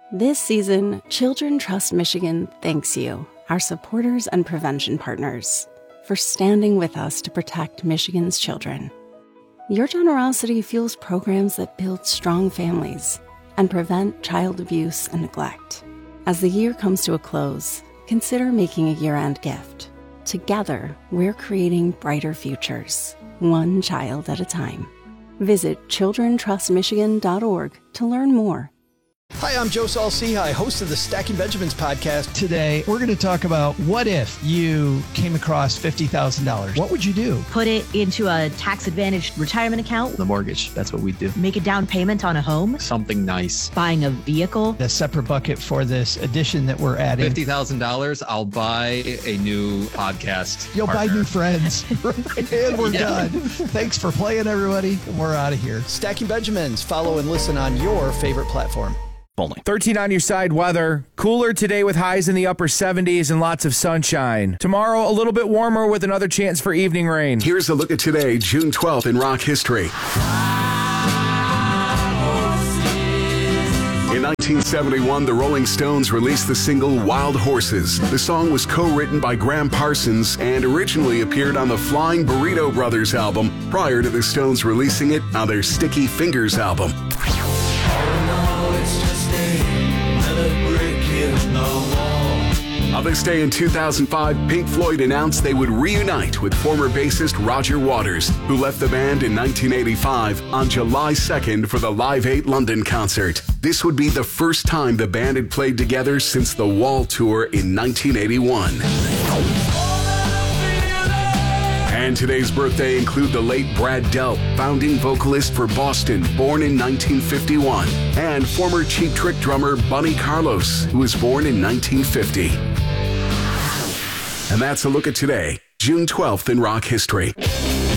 This season, Children Trust Michigan thanks you, our supporters and prevention partners, for standing with us to protect Michigan's children. Your generosity fuels programs that build strong families and prevent child abuse and neglect. As the year comes to a close, consider making a year-end gift. Together, we're creating brighter futures, one child at a time. Visit childrentrustmichigan.org to learn more. Hi, I'm Joe Saul-Sehy, host of the Stacking Benjamins podcast. Today, we're going to talk about what if you came across $50,000? What would you do? Put it into a tax-advantaged retirement account. The mortgage, that's what we do. Make a down payment on a home. Something nice. Buying a vehicle. A separate bucket for this addition that we're adding. $50,000, I'll buy a new podcast You'll partner. buy new friends. And we're done. Thanks for playing, everybody. We're out of here. Stacking Benjamins. Follow and listen on your favorite platform. Only. 13 on your side weather. Cooler today with highs in the upper 70s and lots of sunshine. Tomorrow, a little bit warmer with another chance for evening rain. Here's a look at today, June 12th in rock history. In 1971, the Rolling Stones released the single Wild Horses. The song was co-written by Graham Parsons and originally appeared on the Flying Burrito Brothers album prior to the Stones releasing it on their Sticky Fingers album. On this day in 2005, Pink Floyd announced they would reunite with former bassist Roger Waters, who left the band in 1985 on July 2nd for the Live 8 London concert. This would be the first time the band had played together since the Wall tour in 1981. And today's birthday include the late Brad Delp, founding vocalist for Boston, born in 1951, and former Cheap Trick drummer Bunny Carlos, who was born in 1950. And that's a look at today, June 12th in rock history.